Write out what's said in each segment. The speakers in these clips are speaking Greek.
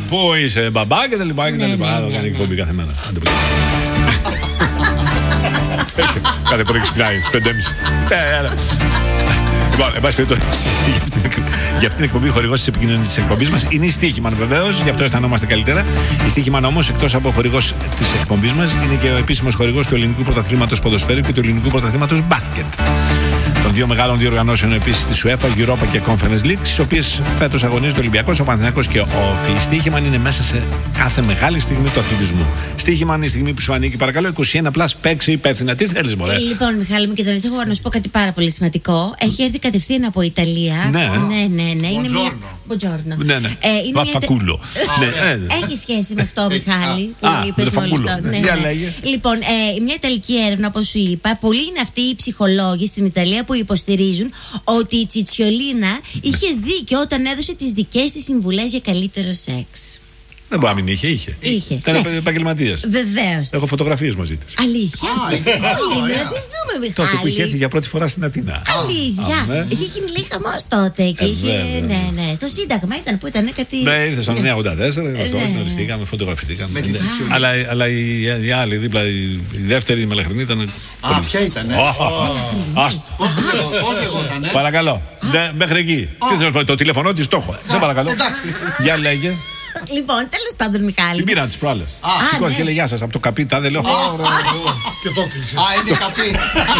Πού είσαι, μπαμπά και τα λοιπά. Κάνει εκπομπή κάθε μέρα. Κάθε πρωί ξυπνάει 5:30. Λοιπόν, εν πάση περιπτώσει, για αυτήν την εκπομπή, χορηγός της επικοινωνίας της εκπομπής μας είναι η Στοίχημαν, βεβαίως, γι' αυτό αισθανόμαστε καλύτερα. Η Στοίχημαν όμως, εκτός από χορηγός της εκπομπής μας, είναι και ο επίσημος χορηγός του Ελληνικού Πρωταθλήματος Ποδοσφαίρου και του Ελληνικού Πρωταθλήματος Μπάσκετ. Των δύο μεγάλων διοργανώσεων επίσης της UEFA, Europa και Conference League, στις οποίες φέτος αγωνίζονται ο Ολυμπιακός, ο Παναθηναϊκός και ο ΟΦΗ. Η Στοίχημαν είναι μέσα σε κάθε μεγάλη στιγμή του αθλητισμού. Στοίχημαν, η στιγμή που σου ανήκει, παρακαλώ, 21+, παίξε υπεύθυνα. Τι θέλεις, μωρέ? Λοιπόν, Μιχάλη μου, και θα έχω να σου πω κάτι πάρα πολύ σημαντικό. Έχει έρθει κατευθείαν από Ιταλία. Ναι. Είναι μια. Μποντζόρνο. Ναι. Βαφακούλο. Έχει σχέση με αυτό, Μιχάλη, που είπες μόλις τώρα. Λοιπόν, μια Ιταλική έρευνα, όπως σου είπα, πολλοί είναι αυτοί οι ψυχολόγοι στην Ιταλία που υποστηρίζουν ότι η Τσιτσιολίνα είχε δίκιο όταν έδωσε τις δικές της συμβουλές για καλύτερο σεξ. Δεν μπορεί να μην είχε. Ήταν επαγγελματίας. Βεβαίως. Έχω φωτογραφίες μαζί της. Αλήθεια? Όχι, να τις δούμε, Μιχάλη. Τότε που είχε έρθει για πρώτη φορά στην Αθήνα. Αλήθεια. Είχε γίνει λίγο χαμός τότε. Και είχε. Ναι. Στο Σύνταγμα ήταν που ήταν κάτι. Ναι, ήρθε στο 1984. Γνωριστήκαμε, φωτογραφηθήκαμε. Αλλά η άλλη δίπλα, η δεύτερη μελαχρινή ήταν. Ποια ήταν? Παρακαλώ. Μέχρι εκεί. Το τηλεφωνό της το έχω. Σε παρακαλώ. Για λέγε. Λοιπόν, τέλος πάντων, Μιχάλη. Την πήραν τις προάλλες. Σηκώθηκε και λέει γεια σας από το καπί. Τα δεν λέω. Και το κλείσε. Είναι καπί.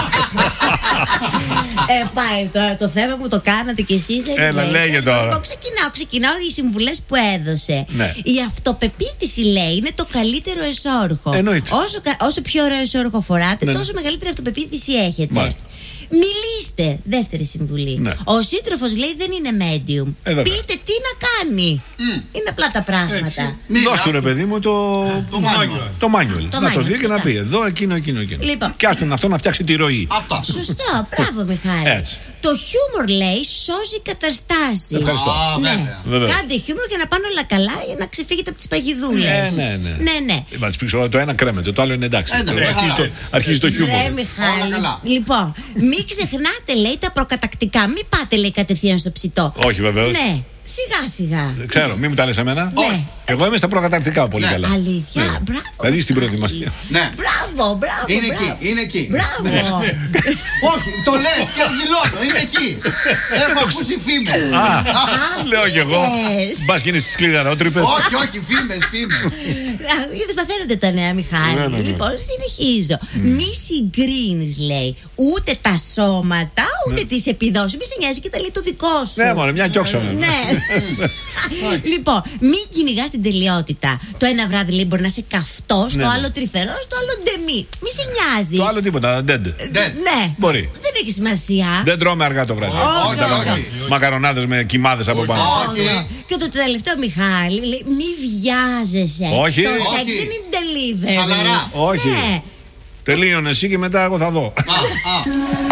Πάει τώρα το θέμα που το κάνατε κι εσείς. Έλα, λέγε τώρα. Ξεκινάω οι συμβουλές που έδωσε. Η αυτοπεποίθηση, λέει, είναι το καλύτερο εσώρουχο. Εννοείται. Όσο πιο ωραίο εσώρουχο φοράτε, τόσο μεγαλύτερη αυτοπεποίθηση έχετε. Μιλήστε. Δεύτερη συμβουλή. Ο σύντροφος, λέει, δεν είναι medium. Πείτε τι να κάνει. Είναι απλά τα πράγματα. Δώσ' του, ρε παιδί μου, το manual. Να το δει και να πει εδώ, εκείνο. Λοιπόν. Και άστον αυτό να φτιάξει τη ροή. Σωστό, μπράβο, Μιχάλη. Το χιούμορ, λέει, σώζει καταστάσεις. Ευχαριστώ. Κάντε χιούμορ για να πάνε όλα καλά, για να ξεφύγετε από τις παγιδούλες. Ναι. Το ένα κρέμεται, το άλλο είναι εντάξει. Αρχίζει το χιούμορ. Λοιπόν, μην ξεχνάτε, λέει, τα προκατακτικά. Μην πάτε, λέει, κατευθείαν στο ψητό. Όχι, βεβαίως. Ναι. Σιγά. Ξέρω, μην μου τα λες εμένα. Ναι. Εγώ είμαι στα προκατακτικά πολύ καλά. Αλήθεια, μπράβο. Δηλαδή στην προετοιμασία. Ναι. Μπράβο. Είναι εκεί. Μπράβο. Όχι, το λες και δηλώνω, είναι εκεί. Έχω ακούσει φήμες. Λέω κι εγώ. Μπας και είναι στις κλειδαρότρυπες. Όχι, φήμες. Είδες, μαθαίνονται τα νέα, Μιχάλη. Λοιπόν, συνεχίζω. Μη συγκρίνεις, λέει, ούτε τα σώματα, ούτε τις επιδόσεις. Μη σε νοιάζει και τα λέει το δικό σου. Ναι, μωρέ, μια κιόξο. Ναι. Λοιπόν, μην κυνηγάς την τελειότητα. Το ένα βράδυ, λέει, μπορεί να είσαι καυτός, το άλλο τρυφερός, το άλλο ντεμί. Μη σε νοιάζει. Το άλλο τίποτα, dead. Ναι. Μπορεί. Δεν έχει σημασία. Δεν τρώμε αργά το βράδυ. Όχι. Μακαρονάδες με κοιμάδες από πάνω. Και το τελευταίο, Μιχάλη, λέει, μη βιάζεσαι. Όχι. Το σεξ δεν είναι delivery. Χαλαρά. Όχι. Τελείωνε εσύ και μετά εγώ θα δω.